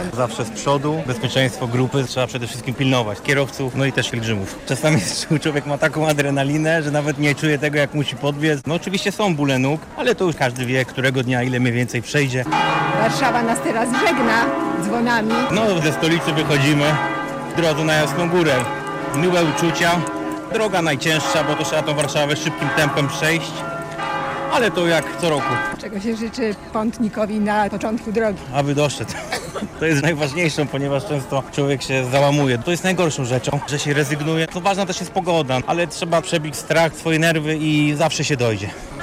Zawsze z przodu, bezpieczeństwo grupy trzeba przede wszystkim pilnować, kierowców, no i też pielgrzymów. Czasami człowiek ma taką adrenalinę, że nawet nie czuje tego, jak musi podbiec. No oczywiście są bóle nóg, ale to już każdy wie, którego dnia ile mniej więcej przejdzie. Warszawa nas teraz żegna dzwonami. No ze stolicy wychodzimy w drodze na Jasną Górę. Miłe uczucia, droga najcięższa, bo to trzeba tą Warszawę szybkim tempem przejść, ale to jak co roku. Czego się życzy pątnikowi na początku drogi? Aby doszedł. To jest najważniejszą, ponieważ często człowiek się załamuje. To jest najgorszą rzeczą, że się rezygnuje. To ważna też jest pogoda, ale trzeba przebić strach, swoje nerwy i zawsze się dojdzie.